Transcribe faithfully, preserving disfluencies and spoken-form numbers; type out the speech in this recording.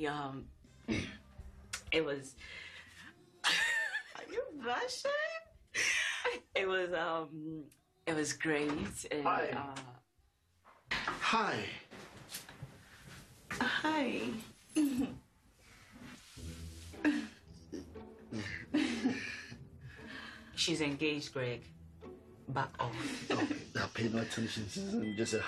we um, it was. Are you blushing? It was um, it was great. And, Hi. Uh, Hi. Hi. She's engaged, Greg. Back off. Okay, now pay no attention. Just a